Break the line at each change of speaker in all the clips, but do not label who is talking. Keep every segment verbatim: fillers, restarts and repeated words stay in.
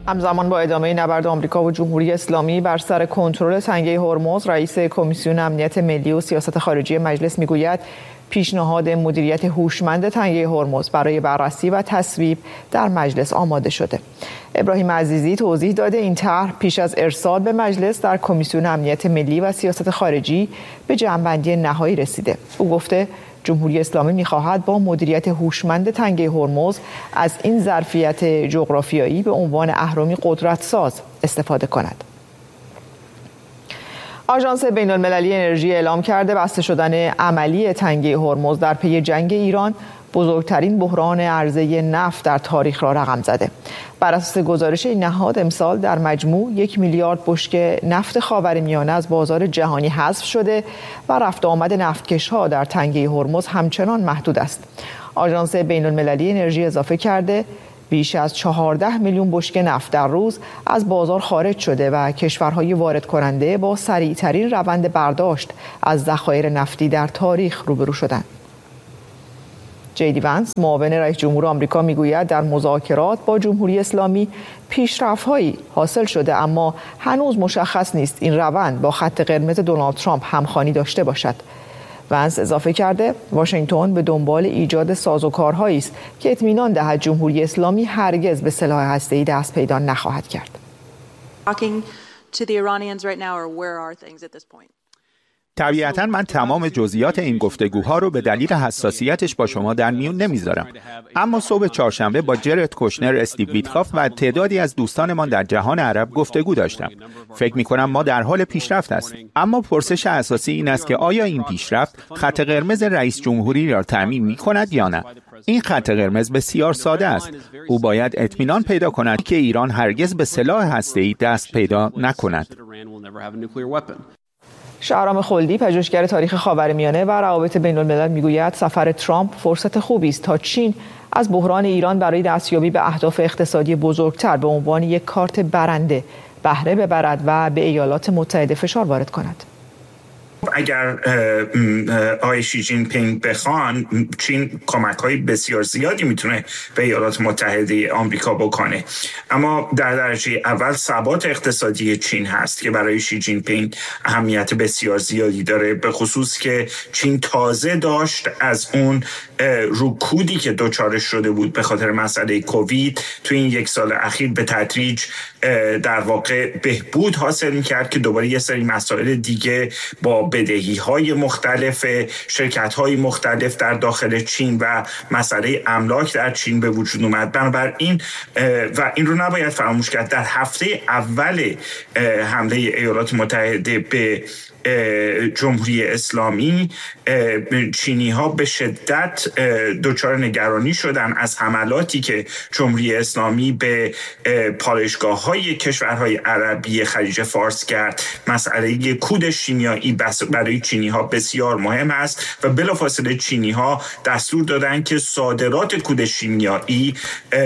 همزمان با ادامه نبرد آمریکا و جمهوری اسلامی بر سر کنترل تنگه هرمز، رئیس کمیسیون امنیت ملی و سیاست خارجی مجلس میگوید پیشنهاد مدیریت هوشمند تنگه هرمز برای بررسی و تصویب در مجلس آماده شده. ابراهیم عزیزی توضیح داده این طرح پیش از ارسال به مجلس در کمیسیون امنیت ملی و سیاست خارجی به جمع‌بندی نهایی رسیده. او گفته جمهوری اسلامی می‌خواهد با مدیریت هوشمند تنگه هرمز از این ظرفیت جغرافیایی به عنوان اهرمی قدرت‌ساز استفاده کند. آژانس بین‌المللی انرژی اعلام کرده بسته شدن عملی تنگه هرمز در پی جنگ ایران بزرگترین بحران عرضه نفت در تاریخ را رقم زده. بر اساس گزارش این نهاد امسال در مجموع یک میلیارد بشکه نفت خاورمیانه از بازار جهانی حذف شده و رفت و آمد نفتکش‌ها در تنگه هرمز همچنان محدود است. آژانس بین‌المللی انرژی اضافه کرده بیش از چهارده میلیون بشکه نفت در روز از بازار خارج شده و کشورهای وارد کننده با سریعترین روند برداشت از ذخایر نفتی در تاریخ روبرو شدند. جیدی ونس، معاون رئیس جمهور آمریکا، میگوید در مذاکرات با جمهوری اسلامی پیشرفت‌هایی حاصل شده، اما هنوز مشخص نیست این روند با خط قرمز دونالد ترامپ همخوانی داشته باشد. ونس اضافه کرده واشنگتن به دنبال ایجاد سازوکارهایی است که اطمینان دهد جمهوری اسلامی هرگز به سلاح هسته‌ای دست پیدا نخواهد کرد.
طبیعتاً من تمام جزئیات این گفتگوها رو به دلیل حساسیتش با شما در میون نمیذارم، اما صبح چهارشنبه با جرد کوشنر، استیو ویتکاف و تعدادی از دوستانمان در جهان عرب گفتگو داشتم. فکر می‌کنم ما در حال پیشرفت هستیم، اما پرسش اساسی این است که آیا این پیشرفت خط قرمز رئیس جمهوری را تأمین می‌کند یا نه؟ این خط قرمز بسیار ساده است. او باید اطمینان پیدا کند که ایران هرگز به سلاح هسته‌ای دست پیدا نکند.
شهرام خلدی، پژوهشگر تاریخ خاورمیانه و روابط بین‌الملل، میگوید سفر ترامپ فرصت خوبی است تا چین از بحران ایران برای دستیابی به اهداف اقتصادی بزرگتر به عنوان یک کارت برنده بهره ببرد و به ایالات متحده فشار وارد کند.
اگر آقای شی جین پینگ بخوان، چین کمک‌های بسیار زیادی میتونه به ایالات متحده آمریکا بکنه، اما در درجه اول ثبات اقتصادی چین هست که برای شی جین پینگ اهمیت بسیار زیادی داره، به خصوص که چین تازه داشت از اون رکودی که دچار شده بود به خاطر مسئله کووید تو این یک سال اخیر به تدریج در واقع بهبود حاصل می‌کرد که دوباره یه سری مسائل دیگه با بدهی‌های مختلف شرکت‌های مختلف در داخل چین و مسئله املاک در چین به وجود اومد. بنابراین و این رو نباید فراموش کرد، در هفته اول حمله ایالات متحده به جمهوری اسلامی چینی ها به شدت دچار نگرانی شدن از حملاتی که جمهوری اسلامی به پالایشگاه های کشورهای عربی خلیج فارس کرد. مسئله کود شیمیایی برای چینی ها بسیار مهم است و بلافاصله چینی ها دستور دادن که صادرات کود شیمیایی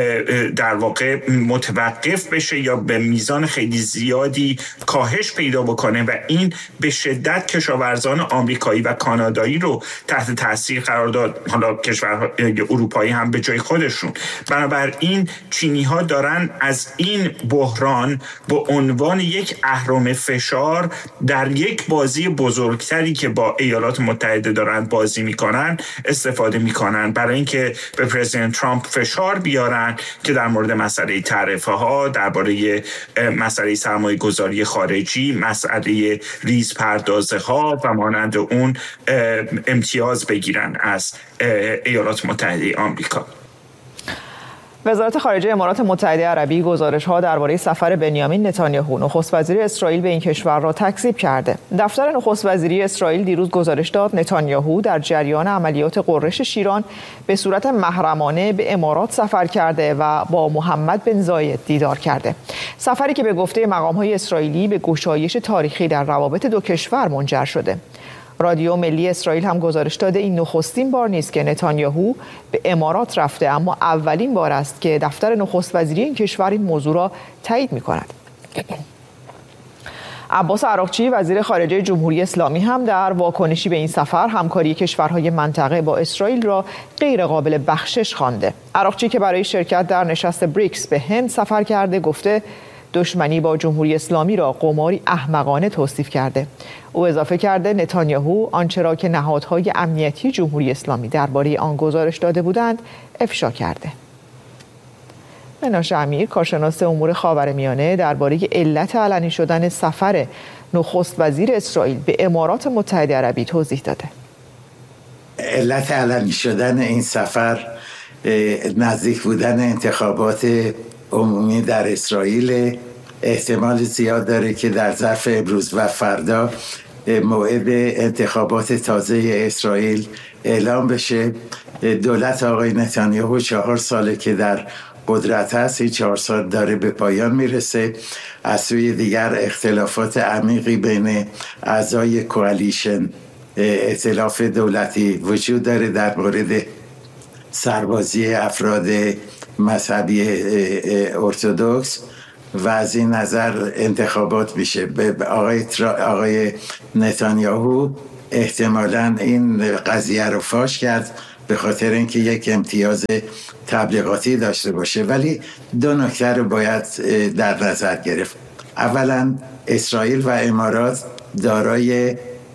در واقع متوقف بشه یا به میزان خیلی زیادی کاهش پیدا بکنه و این به شدت کشاورزان آمریکایی و کانادایی رو تحت تاثیر قرار داد، حالا کشورهای اروپایی هم به جای خودشون. بنابراین چینی ها دارن از این بحران به عنوان یک اهرم فشار در یک بازی بزرگتری که با ایالات متحده دارن بازی میکنن استفاده میکنن برای اینکه به پرزیدنت ترامپ فشار بیارن که در مورد مسئله تعرفه ها، درباره مسئله سرمایه گذاری خارجی، مسئله ریز پردازه ها و مانند اون امتیاز بگیرن از ایالات متحده آمریکا.
وزارت خارجه امارات متحده عربی گزارش‌ها درباره سفر بنیامین نتانیاهو نخست وزیر اسرائیل به این کشور را تکذیب کرده. دفتر نخست وزیری اسرائیل دیروز گزارش داد نتانیاهو در جریان عملیات غرش شیران به صورت محرمانه به امارات سفر کرده و با محمد بن زاید دیدار کرده. سفری که به گفته مقام‌های اسرائیلی به گشایش تاریخی در روابط دو کشور منجر شده. رادیو ملی اسرائیل هم گزارش داده این نخستین بار نیست که نتانیاهو به امارات رفته، اما اولین بار است که دفتر نخست وزیری این کشور این موضوع را تایید می‌کند. عباس عراقچی وزیر خارجه جمهوری اسلامی هم در واکنشی به این سفر همکاری کشورهای منطقه با اسرائیل را غیر قابل بخشش خوانده. عراقچی که برای شرکت در نشست بریکس به هند سفر کرده گفته دشمنی با جمهوری اسلامی را قماری احمقانه توصیف کرده. او اضافه کرده نتانیاهو آنچه را که نهادهای امنیتی جمهوری اسلامی درباره آن گزارش داده بودند افشا کرده. مناش امیر کارشناس امور خاورمیانه درباره علت علنی شدن سفر نخست وزیر اسرائیل به امارات متحده عربی توضیح داده.
علت علنی شدن این سفر نزدیک بودن انتخابات عمومی در اسرائیل، احتمال زیاد داره که در ظرف امروز و فردا موعد انتخابات تازه اسرائیل اعلام بشه. دولت آقای نتانیاهو چهار ساله که در قدرت هست، این چهار سال داره به پایان میرسه. از سوی دیگر اختلافات عمیقی بین اعضای کوالیشن ائتلاف دولتی وجود داره در مورد سربازی افراد مذهبی ارتدوکس و از این نظر انتخابات میشه. به آقای, آقای نتانیاهو احتمالاً این قضیه رو فاش کرد به خاطر اینکه یک امتیاز تبلیغاتی داشته باشه، ولی دو نکته رو باید در نظر گرفت. اولا اسرائیل و امارات دارای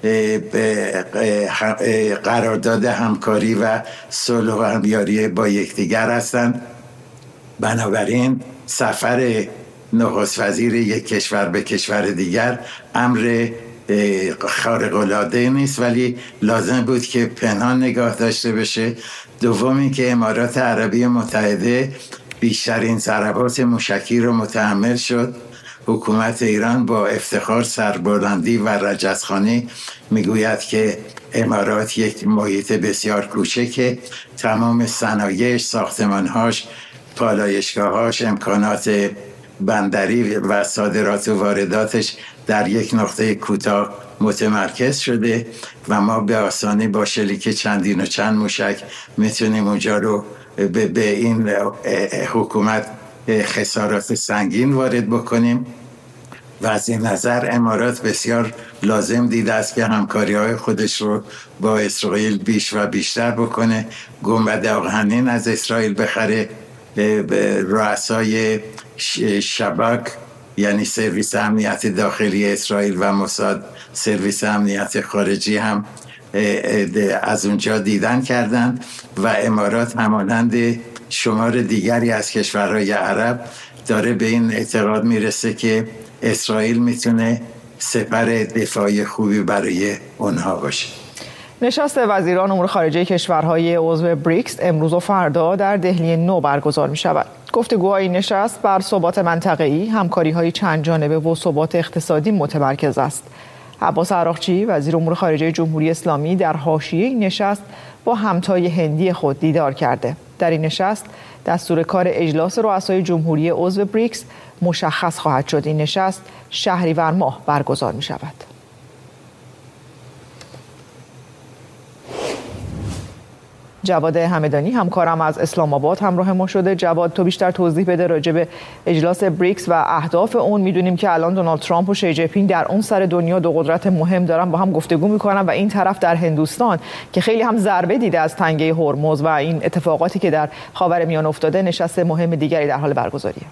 قرارداد همکاری و صلح و همیاری با یکدیگر هستند. بنابراین سفر نخست وزیر یک کشور به کشور دیگر امر خارق العاده نیست، ولی لازم بود که پنهان نگاه داشته بشه. دومی که امارات عربی متحده بیشترین ضربات موشکی رو متحمل شد. حکومت ایران با افتخار سربلندی و رجزخوانی میگوید که امارات یک محیط بسیار کوچکه، تمام صنایعش، ساختمانهاش، پالایشگاهاش، امکانات بندری و صادرات و وارداتش در یک نقطه کوتاه متمرکز شده و ما به آسانی با شلیک چندین و چند موشک میتونیم اونجا رو به, به این حکومت خسارات سنگین وارد بکنیم و از این نظر امارات بسیار لازم دیده است که همکاری های خودش رو با اسرائیل بیش و بیشتر بکنه. گنبد آهنین از اسرائیل بخره. رؤسای شباک یعنی سرویس امنیت داخلی اسرائیل و موساد سرویس امنیت خارجی هم از اونجا دیدن کردن و امارات همانند شمار دیگری از کشورهای عرب داره به این اعتقاد میرسه که اسرائیل میتونه سپر دفاعی خوبی برای اونها باشه.
نشست وزیران امور خارجه کشورهای عضو بریکس امروز و فردا در دهلی نو برگزار می شود. گفتگوهای نشست بر ثبات منطقه‌ای، همکاری‌های چند جانبه و ثبات اقتصادی متمرکز است. عباس عراقچی وزیر امور خارجه جمهوری اسلامی در حاشیه این نشست با همتای هندی خود دیدار کرده. در این نشست دستور کار اجلاس رؤسای جمهوری عضو بریکس مشخص خواهد شد. این نشست شهریور ماه برگزار می شود. جواد همدانی همکارم از اسلام آباد همراه ما شده. جواد، تو بیشتر توضیح بده راجع به اجلاس بریکس و اهداف اون. میدونیم که الان دونالد ترامپ و شی جین پینگ در اون سر دنیا دو قدرت مهم دارن با هم گفتگو میکنن و این طرف در هندوستان که خیلی هم ضربه دیده از تنگه هرمز و این اتفاقاتی که در خاورمیانه افتاده، نشست مهم دیگری در حال برگزاریه.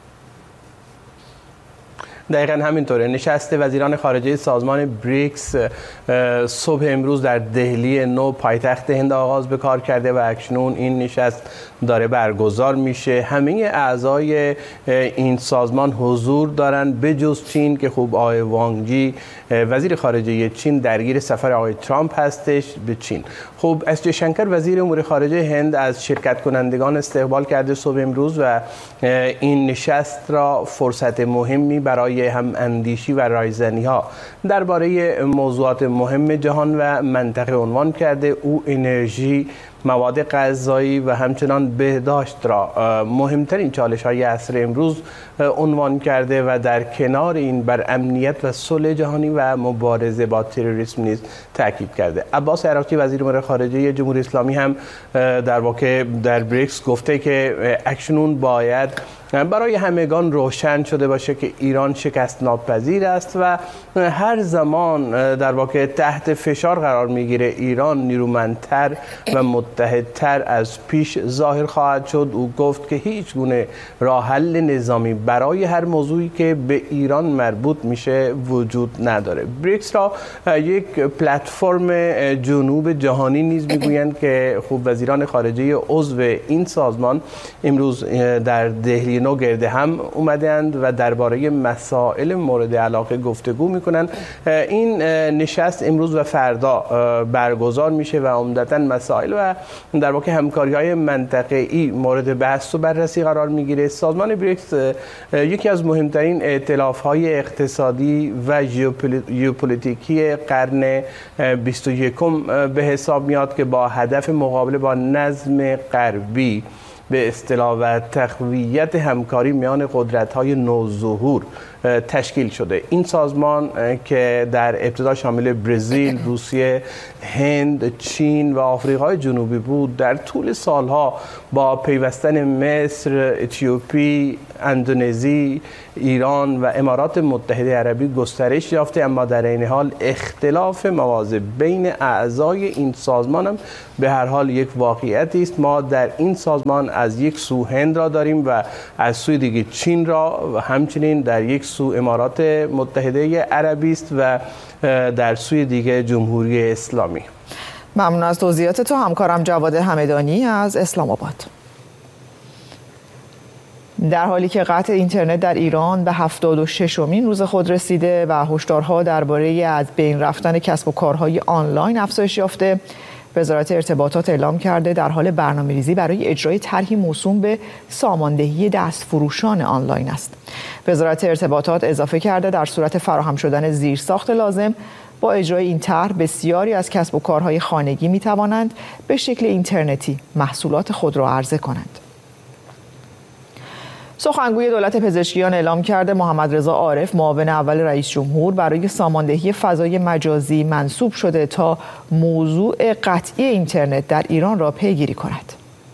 دقیقاً همینطوره. نشست وزیران خارجه سازمان بریکس صبح امروز در دهلی نو پایتخت هند آغاز به کار کرده و اکنون این نشست داره برگزار میشه. همه اعضای این سازمان حضور دارن بجز چین که خب آقای وانگ جی وزیر خارجه چین درگیر سفر آقای ترامپ هستش به چین. خب اس جیشنکر وزیر امور خارجه هند از شرکت کنندگان استقبال کرده صبح امروز و این نشست را فرصت مهمی برای هم اندیشی و رایزنی ها درباره موضوعات مهم جهان و منطقه عنوان کرده. او انرژی، مواد غذایی و همچنان بهداشت را مهمترین چالش‌های عصر امروز عنوان کرده و در کنار این بر امنیت و صلح جهانی و مبارزه با تروریسم نیز تاکید کرده. عباس عراقچی وزیر امور خارجه جمهوری اسلامی هم در واقع در بریکس گفته که اکنون باید برای همگان روشن شده باشه که ایران شکست ناپذیر است و هر زمان در واقع تحت فشار قرار میگیره ایران نیرومندتر و متحدتر از پیش ظاهر خواهد شد. او گفت که هیچ گونه راه حل نظامی برای هر موضوعی که به ایران مربوط میشه وجود نداره. بریکس را یک پلتفرم جنوب جهانی نیز میگویند که خوب وزیران خارجه عضو این سازمان امروز در دهلی نو گرده هم اومدند و درباره مسائل مورد علاقه گفتگو میکنند. این نشست امروز و فردا برگزار میشه و عمدتاً مسائل و در واقع همکاری‌های منطقه‌ای مورد بحث و بررسی قرار میگیره. سازمان بریکس یکی از مهمترین ائتلاف‌های اقتصادی و ژئوپلیتیکی قرن بیست و یکم به حساب میاد که با هدف مقابله با نظم غربی به اصطلاح و تقویت همکاری میان قدرت‌های نوظهور تشکیل شده. این سازمان که در ابتدا شامل برزیل، روسیه، هند، چین و آفریقای جنوبی بود، در طول سالها با پیوستن مصر، اتیوپی، اندونزی، ایران و امارات متحده عربی گسترش یافته، اما در این حال اختلاف مواضع بین اعضای این سازمان هم به هر حال یک واقعیتی است. ما در این سازمان از یک سو هند را داریم و از سوی دیگه چین را و همچنین در یک سو امارات متحده عربی است و در سوی دیگه جمهوری اسلامی.
ممنون از توضیحات تو همکارم جواد همدانی از اسلام آباد. در حالی که قطع اینترنت در ایران به هفتاد و ششمین روز خود رسیده و هشدارها درباره از بین رفتن کسب و کارهای آنلاین افزایش یافته، وزارت ارتباطات اعلام کرده در حال برنامه‌ریزی برای اجرای طرحی موسوم به ساماندهی دستفروشان آنلاین است. وزارت ارتباطات اضافه کرده در صورت فراهم شدن زیرساخت لازم با اجرای این طرح بسیاری از کسب و کارهای خانگی می‌توانند به شکل اینترنتی محصولات خود را عرضه کنند. سخنگوی دولت پزشکیان اعلام کرده محمد رضا عارف معاون اول رئیس جمهور برای ساماندهی فضای مجازی منصوب شده تا موضوع قطعی اینترنت در ایران را پیگیری کند.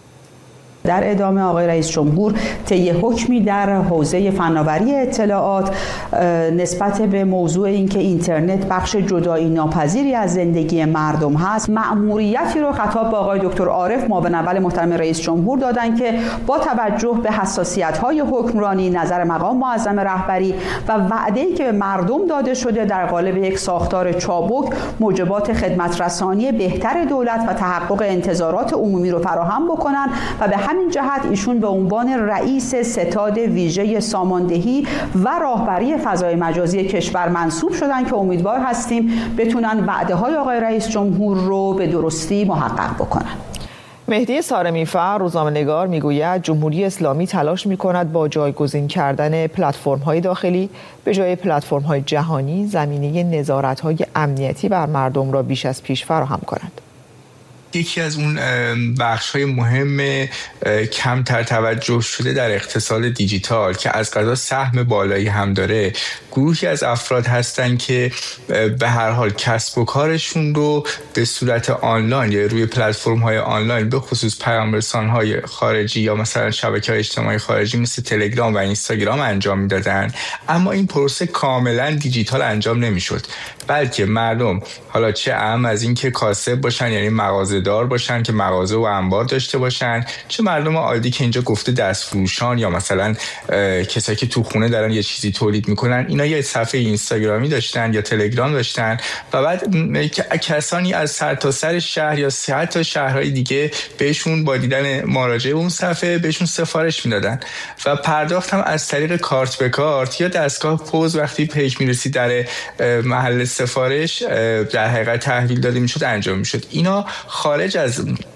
در ادامه آقای رئیس جمهور طی حکمی در حوزه فناوری اطلاعات نسبت به موضوع اینکه اینترنت بخش جدایی ناپذیری از زندگی مردم هست، مأموریتی رو خطاب به آقای دکتر عارف معاون اول محترم رئیس جمهور دادن که با توجه به حساسیت‌های حکمرانی، نظر مقام معظم رهبری و وعده‌ای که به مردم داده شده در قالب یک ساختار چابک موجبات خدمت رسانی بهتر دولت و تحقق انتظارات عمومی رو فراهم بکنن و به همین جهت ایشون به عنوان رئیس ستاد ویژه ساماندهی و راهبری فضای مجازی کشور منصوب شدن که امیدوار هستیم بتونن وعده‌های آقای رئیس جمهور رو به درستی محقق بکنن.
مهدی سارمی‌فر روزنامه‌نگار میگوید جمهوری اسلامی تلاش می‌کند با جایگزین کردن پلتفرم‌های داخلی به جای پلتفرم‌های جهانی زمینه نظارت‌های امنیتی بر مردم را بیش از پیش فراهم کند.
یکی از اون بخش‌های مهم کمتر توجه شده در اقتصاد دیجیتال که از قضا سهم بالایی هم داره، گروهی از افراد هستن که به هر حال کسب و کارشون رو به صورت آنلاین یا روی پلتفرم‌های آنلاین به خصوص پیام‌رسان‌های خارجی یا مثلا شبکه‌های اجتماعی خارجی مثل تلگرام و اینستاگرام انجام میدادن، اما این پروسه کاملا دیجیتال انجام نمیشد، بلکه مردم حالا چه اهم از این که کاسب باشن یعنی مغازه دار باشن که مغازه و انبار داشته باشن، چه مردم عادی که اینجا گفته دستفروشان یا مثلا کسایی که تو خونه دارن یه چیزی تولید میکنن، اینا یه صفحه اینستاگرامی داشتن یا تلگرام داشتن و بعد کسانی از سرتاسر شهر یا حتی شهرهای دیگه بهشون با دیدن مراجعه اون صفحه بهشون سفارش میدادن و پرداخت هم از طریق کارت به کارت یا دستگاه پوز وقتی پیک میرسید در محل سفارش در حقیقت تحویل داده میشد انجام میشد. اینا خارج از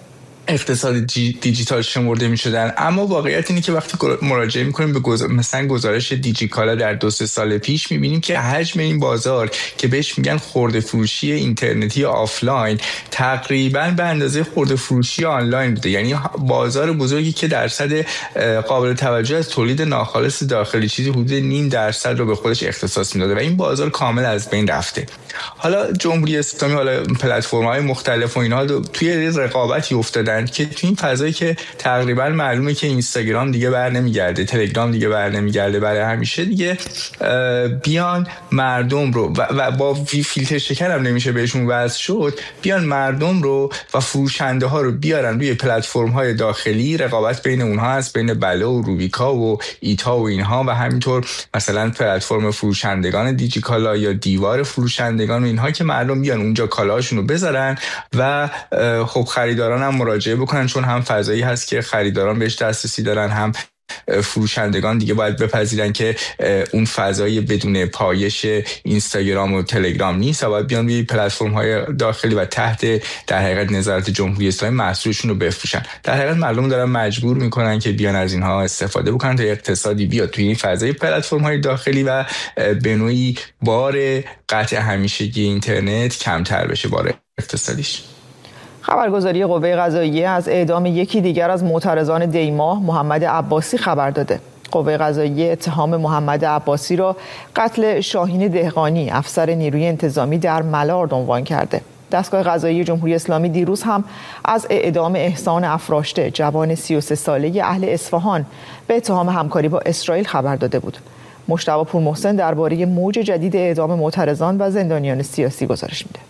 اقتصاد دیجیتال شمرده می شدن. اما واقعیت اینه که وقتی مراجعه می کنیم به گز... مثلا گزارش دیجیکالا در دو سه سال پیش می بینیم که حجم این بازار که بهش میگن خرده فروشی اینترنتی آفلاین تقریبا به اندازه خرده فروشی آنلاین بوده. یعنی بازار بزرگی که درصد قابل توجه از تولید ناخالص داخلی چیزی حدود نیم درصد رو به خودش اختصاص میداده و این بازار کامل از بین رفته. حالا جمهوری اسلامی، حالا پلتفرم‌های مختلف و اینها توی رقابتی افتادن که توی این فضایی که تقریبا معلومه که اینستاگرام دیگه بر نمیگرده، تلگرام دیگه بر نمیگرده، برای همیشه دیگه بیان مردم رو و, و با فیلتر شکن هم نمیشه بهشون وصل شد، بیان مردم رو و فروشنده ها رو بیارن روی پلتفرم‌های داخلی. رقابت بین اونها هست، بین بله و روبیکا و ایتا و اینها، و همینطور مثلا پلتفرم فروشندگان دیجیکالا یا دیوار فروشندگان و اینها که مردم بیان اونجا کالاشون رو بذارن و خب خریداران هم مراجعه بکنن، چون هم فضایی هست که خریداران بهش دسترسی دارن، هم فروشندگان دیگه باید بپذیرن که اون فضای بدون پایش اینستاگرام و تلگرام نیست و باید بیان روی پلتفرم‌های داخلی و تحت در حقیقت نظارت جمهوری اسلامی محصولشون رو بفروشن. در حقیقت مردم دارن مجبور میکنن که بیان از اینها استفاده بکنن تا اقتصادی بیاد توی این فضای پلتفرم‌های داخلی و به نوعی بار قطع همیشگی اینترنت کمتر بشه، بار اقتصادیش.
خبرگزاری قوه قضاییه از اعدام یکی دیگر از معترضان دیما، محمد عباسی، خبر داده. قوه قضاییه اتهام محمد عباسی را قتل شاهین دهقانی، افسر نیروی انتظامی در ملارد عنوان کرده. دستگاه قضایی جمهوری اسلامی دیروز هم از اعدام احسان افراشته، جوان سی و سه ساله اهل اصفهان، به اتهام همکاری با اسرائیل خبر داده بود. مجتبی پورمحسن درباره موج جدید اعدام معترضان و زندانیان سیاسی گزارش میده.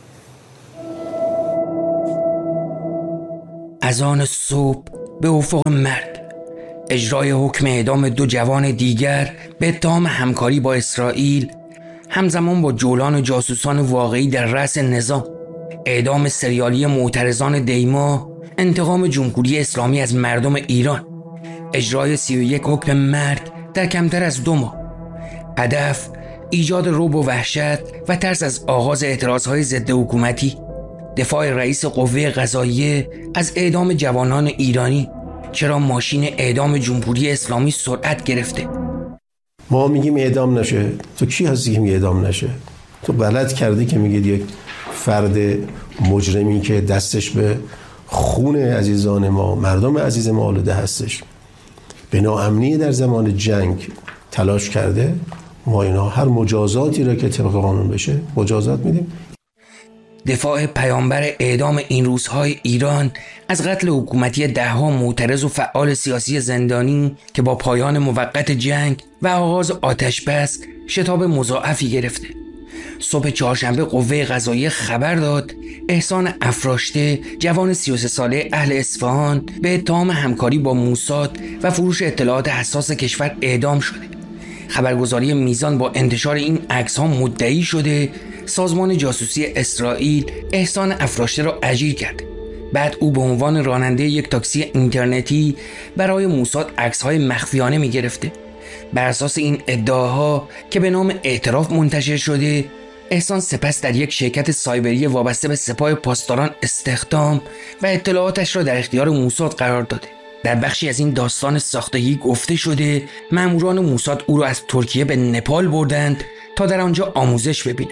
از آن صبح به افق مرگ، اجرای حکم اعدام دو جوان دیگر به اتهام همکاری با اسرائیل، همزمان با جولان و جاسوسان واقعی در رأس نظام، اعدام سریالی معترضان دیما، انتقام جمهوری اسلامی از مردم ایران، اجرای سی و یک حکم مرگ در کمتر از دو ماه. هدف ایجاد رعب و وحشت و ترس از آغاز اعتراضهای ضد حکومتی. دفاع رئیس قوه قضاییه از اعدام جوانان ایرانی. چرا ماشین اعدام جمهوری اسلامی سرعت گرفته؟
ما میگیم اعدام نشه. تو کی هستی که میگه اعدام نشه؟ تو بلد کردی که میگید یک فرد مجرمی که دستش به خون عزیزان ما، مردم عزیز ما آلوده هستش، به ناامنی در زمان جنگ تلاش کرده، ما اینا هر مجازاتی را که طبق قانون بشه مجازات میدیم.
دفاع پیامبر اعدام این روزهای ایران از قتل حکومتی دهها معترض و فعال سیاسی زندانی که با پایان موقت جنگ و آغاز آتش بس شتاب مضاعفی گرفته. صبح چهارشنبه قوه قضاییه خبر داد احسان افراشته، جوان سی و سه ساله اهل اصفهان، به اتهام همکاری با موساد و فروش اطلاعات حساس کشور اعدام شده. خبرگزاری میزان با انتشار این عکس‌ها مدعی شده سازمان جاسوسی اسرائیل احسان افراشته را اجیر کرده. بعد او به عنوان راننده یک تاکسی اینترنتی برای موساد عکس‌های مخفیانه می‌گرفته. بر اساس این ادعاها که به نام اعتراف منتشر شده، احسان سپس در یک شرکت سایبری وابسته به سپاه پاسداران استخدام و اطلاعاتش را در اختیار موساد قرار داده. در بخشی از این داستان ساختگی گفته شده ماموران موساد او را از ترکیه به نپال بردند تا در آنجا آموزش ببیند.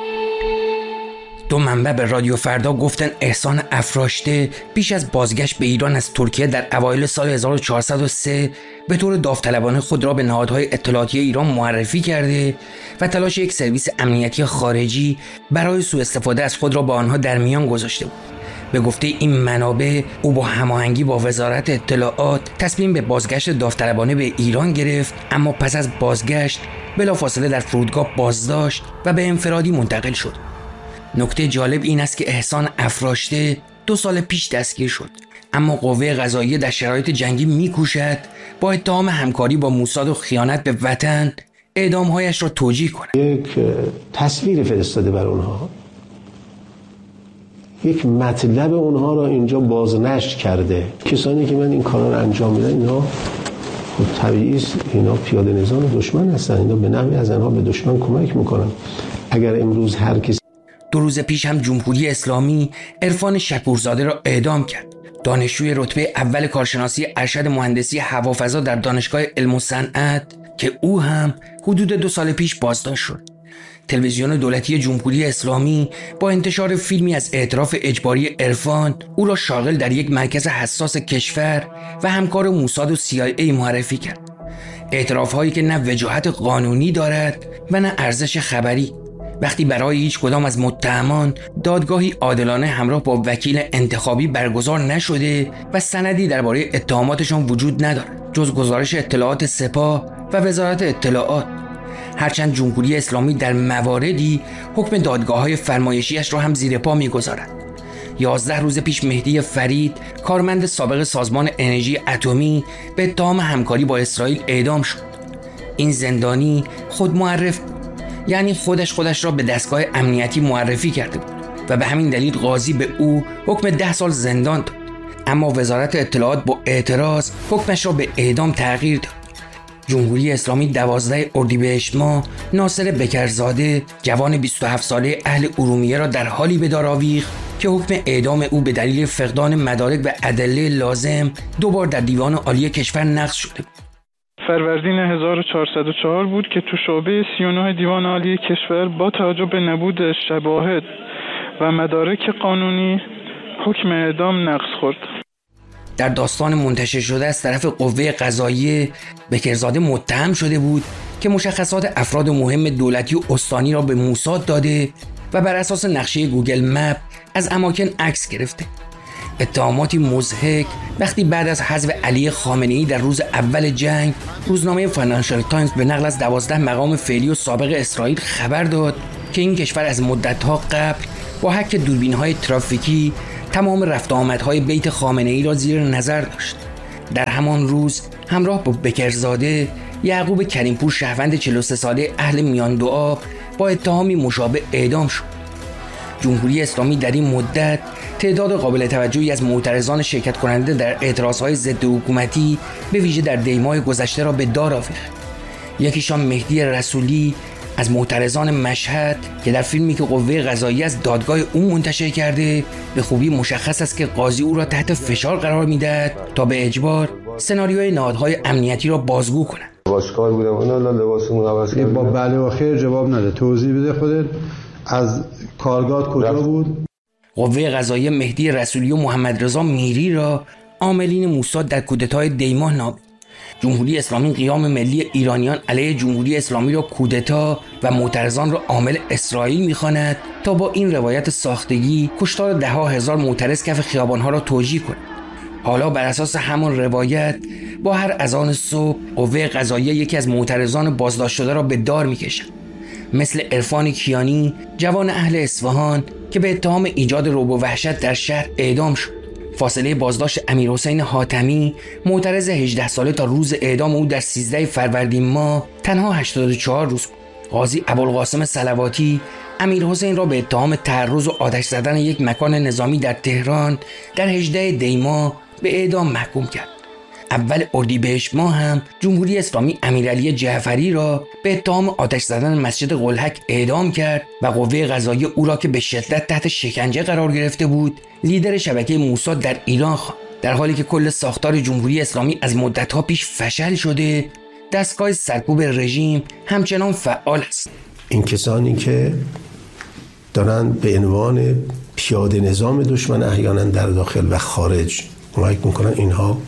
دو منبع به رادیو فردا گفتن احسان افراشته پیش از بازگشت به ایران از ترکیه در اوایل سال هزار و چهارصد و سه به طور داوطلبانه خود را به نهادهای اطلاعاتی ایران معرفی کرده و تلاش یک سرویس امنیتی خارجی برای سوء استفاده از خود را با آنها در میان گذاشته بود. به گفته این منابع او با هماهنگی با وزارت اطلاعات تصمیم به بازگشت داوطلبانه به ایران گرفت، اما پس از بازگشت بلافاصله در فرودگاه بازداشت و به انفرادی منتقل شد. نکته جالب این است که احسان افراشته دو سال پیش دستگیر شد، اما قوه قضاییه در شرایط جنگی می‌کوشد با اتهام همکاری با موساد و خیانت به وطن اعدام‌هایش را توجیه کند.
یک تصویر فرستاده بر اونها، یک مطلب اونها را اینجا بازنشر کرده. کسانی که من این کارا رو انجام میدن اینا خب طبیعی است، اینا پیاده نظام دشمن هستن، اینا به نحوی از آنها به دشمن کمک میکنن. اگر امروز هر کسی
دو روز پیش هم جمهوری اسلامی عرفان شکورزاده را اعدام کرد. دانشجوی رتبه اول کارشناسی ارشد مهندسی هوافضا در دانشگاه علم و صنعت که او هم حدود دو سال پیش بازداشت شد. تلویزیون دولتی جمهوری اسلامی با انتشار فیلمی از اعتراف اجباری عرفان او را شاغل در یک مرکز حساس کشور و همکار موساد و سی آی ای معرفی کرد. اعتراف هایی که نه وجاهت قانونی دارد و نه ارزش خبری. وقتی برای هیچ کدام از متهمان دادگاهی عادلانه همراه با وکیل انتخابی برگزار نشده و سندی درباره اتهاماتشان وجود ندارد جز گزارش اطلاعات سپاه و وزارت اطلاعات. هرچند جمهوری اسلامی در مواردی حکم دادگاه‌های فرمایشیش را هم زیر پا می‌گذارد. یازده روز پیش مهدی فرید، کارمند سابق سازمان انرژی اتمی، به اتهام همکاری با اسرائیل اعدام شد. این زندانی خود معرف بود. یعنی خودش خودش را به دستگاه امنیتی معرفی کرده بود و به همین دلیل قاضی به او حکم ده سال زندان داد. اما وزارت اطلاعات با اعتراض حکمش را به اعدام تغییر داد. جمهوری اسلامی دوازده اردیبهشت ماه ناصر بکرزاده، جوان بیست و هفت ساله اهل ارومیه را در حالی به دار آویخت که حکم اعدام او به دلیل فقدان مدارک و ادله لازم دوبار در دیوان عالی کشور نقض شده بود.
فروردین هزار و چهارصد و چهار بود که تو شعبه سی و نه دیوان عالی کشور با توجه به نبود شواهد و مدارک قانونی حکم اعدام نقض خورد.
در داستان منتشر شده از طرف قوه قضاییه، بکرزاده متهم شده بود که مشخصات افراد مهم دولتی و استانی را به موساد داده و بر اساس نقشه گوگل مپ از اماکن عکس گرفته. اتهاماتی مضحک وقتی بعد از حذف علی خامنه‌ای در روز اول جنگ، روزنامه فاینانشال تایمز به نقل از دوازده مقام فعلی و سابق اسرائیل خبر داد که این کشور از مدت‌ها قبل با حک دوربین‌های ترافیکی تمام رفت آمدهای بیت خامنه‌ای را زیر نظر داشت. در همان روز همراه با بکرزاده، یعقوب کریمپور شهروند چهل و سه ساله اهل میان دو آب با اتهامی مشابه اعدام شد. جمهوری اسلامی در این مدت تعداد قابل توجهی از معترضان شرکت کننده در اعتراضهای ضد حکومتی به ویژه در دیماه گذشته را به دار آویخت. یکیشان مهدی رسولی از معترضان مشهد که در فیلمی که قوه قضاییه از دادگاه او منتشر کرده به خوبی مشخص است که قاضی او را تحت فشار قرار میدهد تا به اجبار سناریوی نهادهای امنیتی را بازگو کند.
لباسکار بودم اونا لباسمون عوض کردن. با بله و خیر جواب نده. توضیح بده خودت. از کارگاه کجا بود؟
قوه قضاییه مهدی رسولی و محمد رضا میری را عاملین موساد در کودتای دیماه نامید. جمهوری اسلامی قیام ملی ایرانیان علیه جمهوری اسلامی را کودتا و معترضان را عامل اسرائیل می‌خواند تا با این روایت ساختگی کشتار ده ها هزار معترض کف خیابان‌ها را توجیه کند. حالا بر اساس همان روایت با هر اذان صبح قوه قضاییه یکی از معترضان بازداشت شده را به دار می‌کشد. مثل عرفان کیانی، جوان اهل اصفهان که به اتهام ایجاد رعب و وحشت در شهر اعدام شد. فاصله بازداشت امیرحسین حاتمی، معترض هجده ساله تا روز اعدام او در سیزده فروردین ماه تنها هشتاد و چهار روز بود. قاضی ابوالقاسم صلواتی امیرحسین را به اتهام تعرض و آتش زدن یک مکان نظامی در تهران در هجده دی ماه به اعدام محکوم کرد. اول اردیبهشت ماه هم جمهوری اسلامی امیرعلی جعفری را به اتهام آتش زدن مسجد قلهک اعدام کرد و قوه قضاییه او را که به شدت تحت شکنجه قرار گرفته بود لیدر شبکه موساد در ایران خواند. در حالی که کل ساختار جمهوری اسلامی از مدت‌ها پیش فشل شده، دستگاه سرکوب رژیم همچنان فعال است.
این کسانی که دارن به عنوان پیاده نظام دشمن احیانا در داخل و خارج کمک میکنن اینها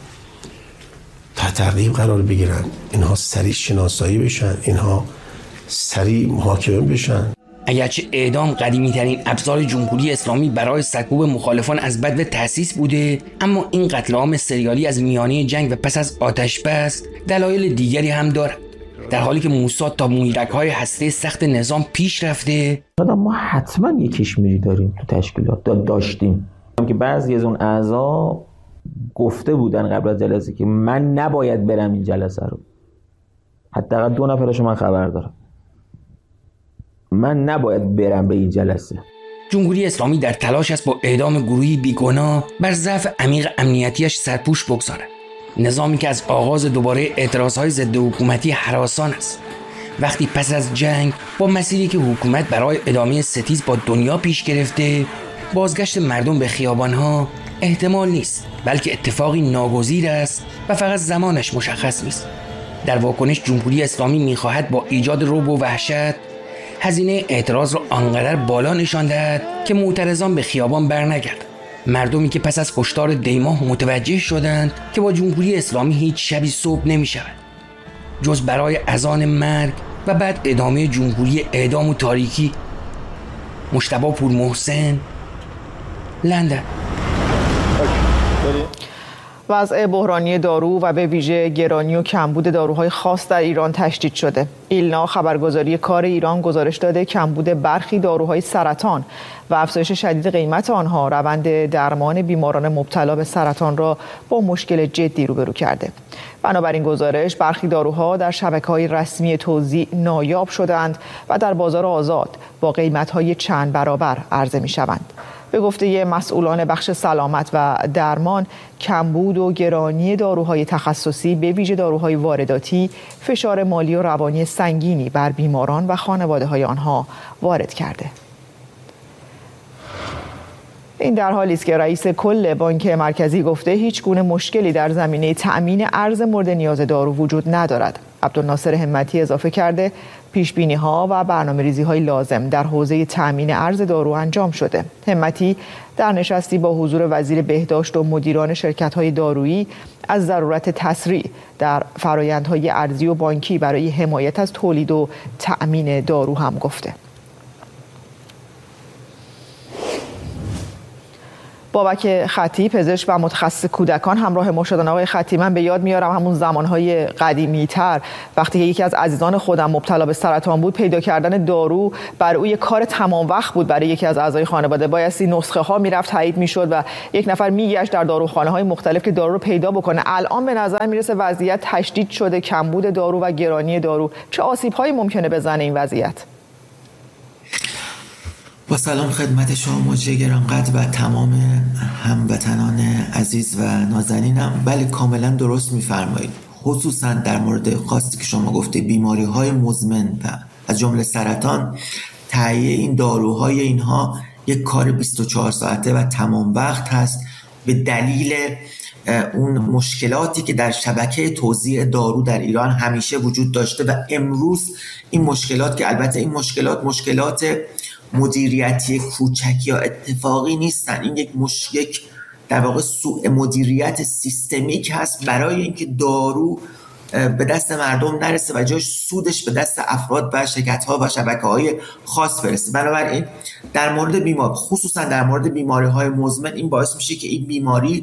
تحت تعقیب قرار بگیرن، اینها سریع شناسایی بشن، اینها سریع محاکمه بشن.
اگرچه اعدام قدیمی ترین ابزار جمهوری اسلامی برای سرکوب مخالفان از بدو تأسیس بوده، اما این قتل عام سریالی از میانه جنگ و پس از آتش بس دلایل دیگری هم دارد. در حالی که موساد تا مویرگ‌های هسته سخت نظام پیش رفته،
ما حتما یک کشمیری داریم تو تشکیلات داشتیم که بعضی از اون اعضا گفته بودن قبل از جلسه که من نباید برم این جلسه رو. حداقل دو نفرشو من خبر دارم. من نباید برم به این جلسه.
جمهوری اسلامی در تلاش است با اعدام گروهی بیگناه بر ضعف عمیق امنیتیش سرپوش بگذارد. نظامی که از آغاز دوباره اعتراضهای ضد حکومتی هراسان است. وقتی پس از جنگ با مسیری که حکومت برای ادامه ستیز با دنیا پیش گرفته، بازگشت مردم به خیابانها احتمال نیست، بلکه اتفاقی ناگزیر است و فقط زمانش مشخص نیست. در واکنش جمهوری اسلامی می‌خواهد با ایجاد رعب و وحشت هزینه اعتراض را آنقدر بالا نشان دهد که معترضان به خیابان برنگردند. مردمی که پس از کشتار دیماه متوجه شدند که با جمهوری اسلامی هیچ شبی صبح نمی‌شود جز برای اذان مرگ و بعد ادامه جمهوری اعدام و تاریکی. مجتبی پورمحسن، لندن.
وضع بحرانی دارو و به ویژه گرانی و کمبود داروهای خاص در ایران تشدید شده. ایلنا خبرگزاری کار ایران گزارش داده کمبود برخی داروهای سرطان و افزایش شدید قیمت آنها روند درمان بیماران مبتلا به سرطان را با مشکل جدی روبرو کرده. بنابراین گزارش برخی داروها در شبکه‌های رسمی توزیع نایاب شدند و در بازار آزاد با قیمت‌های چند برابر عرضه می‌شوند. به گفته مسئولان بخش سلامت و درمان، کمبود و گرانی داروهای تخصصی به ویژه داروهای وارداتی فشار مالی و روانی سنگینی بر بیماران و خانواده‌های آنها وارد کرده. این در حالی است که رئیس کل بانک مرکزی گفته هیچ گونه مشکلی در زمینه تأمین ارز مورد نیاز دارو وجود ندارد. عبدالناصر همتی اضافه کرده پیشبینی‌ها و برنامه‌ریزی‌های لازم در حوزه تأمین ارز دارو انجام شده. همتی در نشستی با حضور وزیر بهداشت و مدیران شرکت‌های دارویی از ضرورت تسریع در فرآیندهای ارزی و بانکی برای حمایت از تولید و تأمین دارو هم گفته. بابک خطی، پزشک و متخصص کودکان، همراه ما شدن. آقای خطی، من به یاد میارم همون زمانهای قدیمی تر وقتی یکی از عزیزان خودم مبتلا به سرطان بود، پیدا کردن دارو برای او یک کار تمام وقت بود. برای یکی از اعضای خانواده بایستی نسخه ها میرفت تایید میشد و یک نفر میگشت در داروخانه های مختلف که دارو رو پیدا بکنه. الان به نظر میرسه وضعیت تشدید شده، کمبود دارو و گرانی دارو. چه آسیب هایی ممکنه بزنه این وضعیت؟
با سلام خدمت شما مجری گرانقدر و تمام هموطنان عزیز و نازنینم. بله کاملا درست میفرمایید، خصوصا در مورد خاصی که شما گفته بیماری های مزمن و از جمله سرطان، تهیه این داروهای اینها یک کار بیست و چهار ساعته و تمام وقت هست به دلیل اون مشکلاتی که در شبکه توزیع دارو در ایران همیشه وجود داشته و امروز این مشکلات که البته این مشکلات مشکلات مدیریتی کوچک یا اتفاقی نیستن، این یک مش... یک در واقع سوء مدیریت سیستمیک هست برای اینکه دارو به دست مردم نرسه و جاش سودش به دست افراد و شرکت‌ها و شبکه‌های خاص برسه. بنابراین در مورد بیمار خصوصا در مورد بیماری‌های مزمن این باعث میشه که این بیماری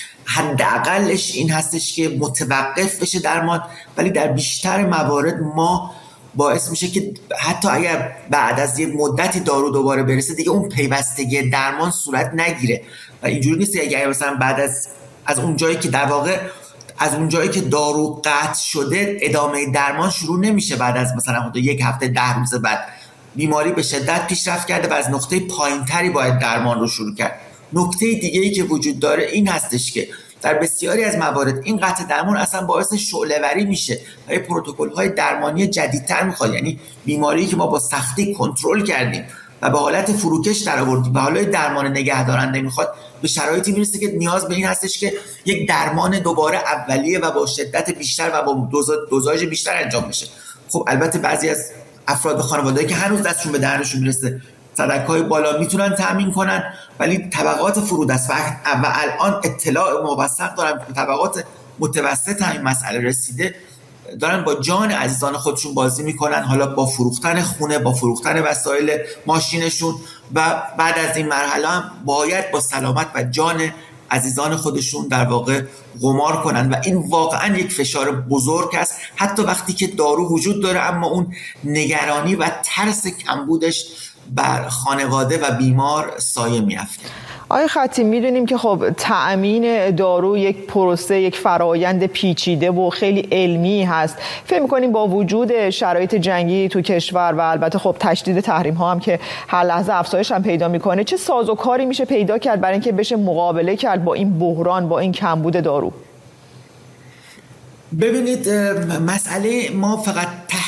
حداقلش این هستش که متوقف بشه درمان، ولی در بیشتر موارد ما باعث میشه که حتی اگر بعد از یه مدتی دارو دوباره برسه دیگه اون پیوستگی درمان صورت نگیره و اینجوری نیست اگر مثلا بعد از از اون جایی که در واقع از اون جایی که دارو قطع شده ادامه درمان شروع نمیشه بعد از مثلا یک هفته ده روز بعد بیماری به شدت پیشرفت کرده و از نقطه پایینتری باید درمان رو شروع کرد. نکته دیگه ای که وجود داره این هستش که در بسیاری از موارد این قطع درمان اصلا باعث شعله‌وری میشه و پروتکل‌های درمانی جدیدتر میخواد، یعنی بیماری که ما با سختی کنترل کردیم و به حالت فروکش درآوردیم و حالا درمان نگهدارنده میخواد به شرایطی میرسه که نیاز به این هستش که یک درمان دوباره اولیه و با شدت بیشتر و با دوزاژ بیشتر انجام بشه. خب البته بعضی از افراد خانواده‌ای که هنوز دستشون به دهنشون میرسه صدقه‌های بالا میتونن تامین کنن، ولی طبقات فرودست و الان اطلاع موثق دارم که طبقات متوسط همین مسئله رسیده دارن با جان عزیزان خودشون بازی میکنن، حالا با فروختن خونه، با فروختن وسایل ماشینشون و بعد از این مرحله هم باید با سلامت و جان عزیزان خودشون در واقع قمار کنن و این واقعا یک فشار بزرگ است حتی وقتی که دارو وجود داره، اما اون نگرانی و ترس کمبودش بر خانواده و بیمار سایه می‌افکنه.
آقای خطی، میدونیم که خب تأمین دارو یک پروسه، یک فرایند پیچیده و خیلی علمی هست. فکر می‌کنیم با وجود شرایط جنگی تو کشور و البته خب تشدید تحریم ها هم که هر لحظه افزایش هم پیدا میکنه، چه سازوکاری میشه پیدا کرد برای اینکه بشه مقابله کرد با این بحران، با این کمبود دارو؟
ببینید مسئله ما فقط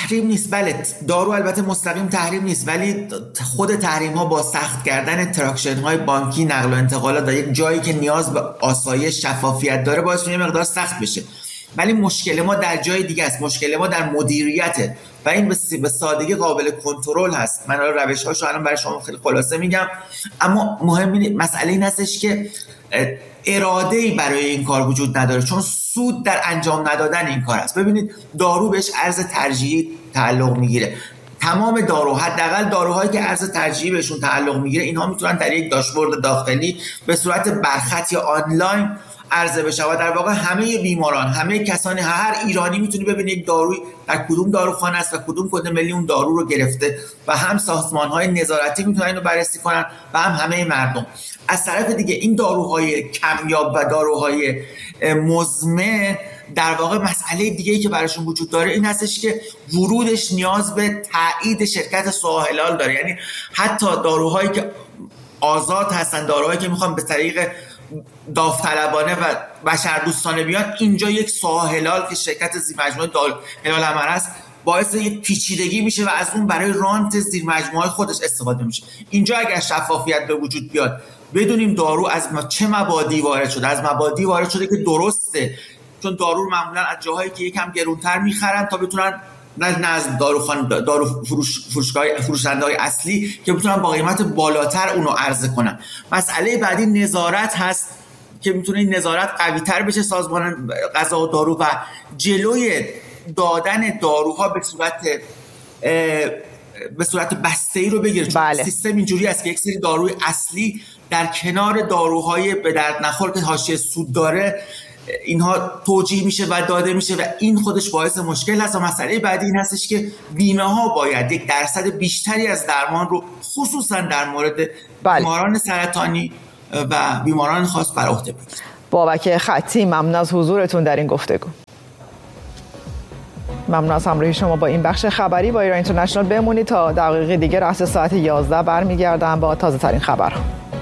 تحریم نیست. بله دارو البته مستقیم تحریم نیست، ولی خود تحریم ها با سخت کردن تراکشن های بانکی، نقل و انتقالات در یک جایی که نیاز به آسایش، شفافیت داره باعث میشه مقدار سخت بشه. ولی مشکل ما در جای دیگه است. مشکل ما در مدیریته و این به سادگی قابل کنترل هست. من روش‌هاشو الان برای شما خیلی خلاصه میگم، اما مهم مسئله این هستش که اراده‌ای برای این کار وجود نداره، چون سود در انجام ندادن این کار است. ببینید دارو بهش ارز ترجیحی تعلق میگیره. تمام دارو، حداقل داروهایی که ارز ترجیحی بهشون تعلق میگیره، اینها میتونن در یک داشبورد داخلی به صورت برخط یا آنلاین عرضه بشه و در واقع همه بیماران، همه کسانی، هر ایرانی میتونه ببینه یک داروی در کدوم داروخانه است و کدوم کد ملی اون دارو رو گرفته و هم سازمان‌های نظارتی میتونن اینو بررسی کنن و هم همه مردم. از طرف دیگه این داروهای کمیاب و داروهای مزمن در واقع مسئله دیگه‌ای که براشون وجود داره این هستش که ورودش نیاز به تایید شرکت ساحلال داره. یعنی حتی داروهایی که آزاد هستن، داروهایی که میخوان به طریق داوطلبانه و بشردوستانه بیان، اینجا یک ساحلال که شرکت زیرمجموعه هلال احمر است باعث یک پیچیدگی میشه و از اون برای رانت زیرمجموعه خودش استفاده میشه. اینجا اگر شفافیت به وجود بیاد، بدونیم دارو از چه مبادی وارد شده، از مبادی وارد شده که درسته، چون دارو رو معمولا از جاهایی که یکم گرونتر میخرن تا بتونن نه از داروخانه دارو فروش فروشگاه فروشنده‌های اصلی که بتونن با قیمت بالاتر اونو عرضه کنن. مسئله بعدی نظارت هست که میتونه این نظارت قوی‌تر بشه. سازمان غذا و دارو و جلوی دادن داروها به صورت به صورت بسته‌ای رو بگیره، چون بله. سیستم اینجوری است که یک سری داروی اصلی در کنار داروهای به درد نخور که حاشیه سود داره اینها توجیه میشه و داده میشه و این خودش باعث مشکل هست. و مسئله بعدی این هستش که بیمه ها باید یک درصد بیشتری از درمان رو خصوصا در مورد بله. بیماران سرطانی و بیماران خاص بر عهده بگیرن.
بابک خطی، ممنون از حضورتون در این گفتگو. ممنون از همراهی شما با این بخش خبری با ایران اینترنشنال. بمونید تا دقایق دیگه رأس ساعت یازده برمیگردم با تازه ترین خبرها.